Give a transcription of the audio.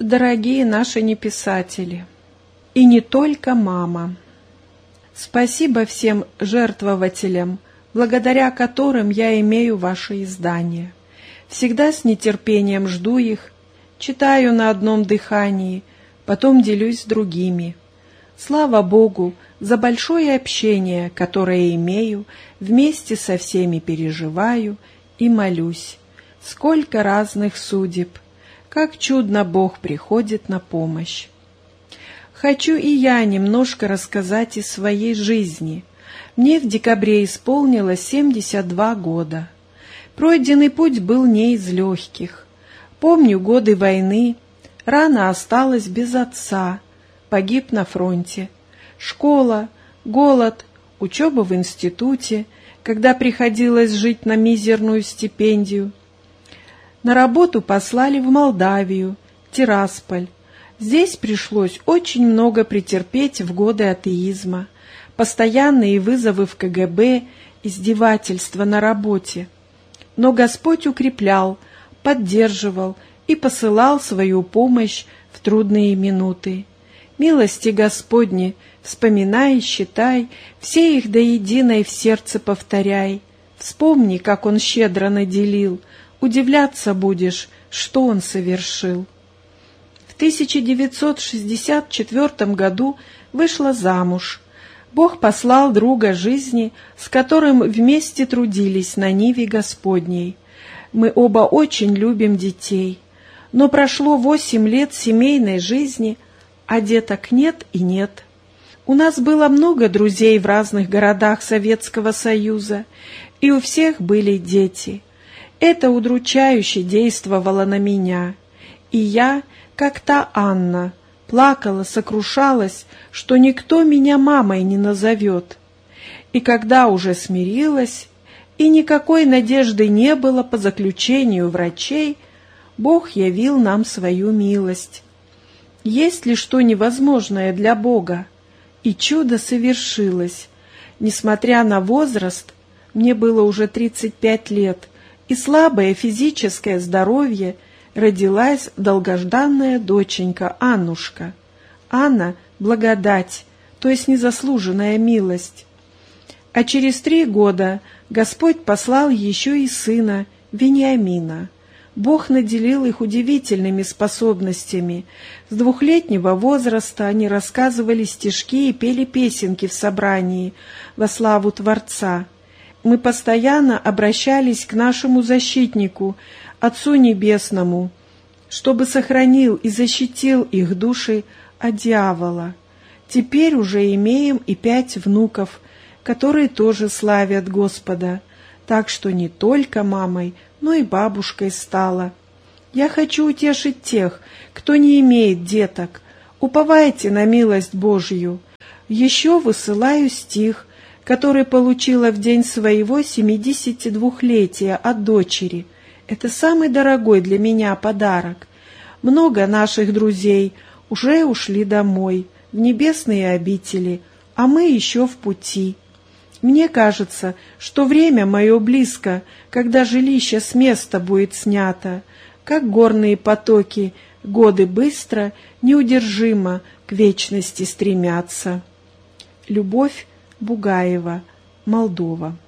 Дорогие наши неписатели, и не только мама, спасибо всем жертвователям, благодаря которым я имею ваши издания. Всегда с нетерпением жду их, читаю на одном дыхании, потом делюсь с другими. Слава Богу за большое общение, которое имею, вместе со всеми переживаю и молюсь. Сколько разных судеб! Как чудно Бог приходит на помощь. Хочу и я немножко рассказать из своей жизни. Мне в декабре исполнилось 72 года. Пройденный путь был не из легких. Помню годы войны, рано осталась без отца, погиб на фронте. Школа, голод, учеба в институте, когда приходилось жить на мизерную стипендию. На работу послали в Молдавию, Тирасполь. Здесь пришлось очень много претерпеть в годы атеизма, постоянные вызовы в КГБ, издевательства на работе. Но Господь укреплял, поддерживал и посылал свою помощь в трудные минуты. Милости Господни, вспоминай, считай, все их до единой в сердце повторяй. Вспомни, как Он щедро наделил, удивляться будешь, что Он совершил. В 1964 году вышла замуж. Бог послал друга жизни, с которым вместе трудились на ниве Господней. Мы оба очень любим детей. Но прошло 8 лет семейной жизни, а деток нет и нет. У нас было много друзей в разных городах Советского Союза, и у всех были дети. Это удручающе действовало на меня, и я, как та Анна, плакала, сокрушалась, что никто меня мамой не назовет. И когда уже смирилась, и никакой надежды не было по заключению врачей, Бог явил нам свою милость. Есть ли что невозможное для Бога? И чудо совершилось. Несмотря на возраст, мне было уже 35 лет, и слабое физическое здоровье, родилась долгожданная доченька Аннушка. Анна — благодать, то есть незаслуженная милость. А через 3 года Господь послал еще и сына Вениамина. Бог наделил их удивительными способностями. С 2-летнего возраста они рассказывали стишки и пели песенки в собрании во славу Творца. Мы постоянно обращались к нашему защитнику, Отцу Небесному, чтобы сохранил и защитил их души от дьявола. Теперь уже имеем и 5 внуков, которые тоже славят Господа, так что не только мамой, но и бабушкой стала. Я хочу утешить тех, кто не имеет деток. Уповайте на милость Божью. Еще высылаю стих, который получила в день своего 72-летия от дочери. Это самый дорогой для меня подарок. Много наших друзей уже ушли домой, в небесные обители, а мы еще в пути. Мне кажется, что время мое близко, когда жилище с места будет снято, как горные потоки, годы быстро, неудержимо к вечности стремятся. Любовь Бугаева, Молдова.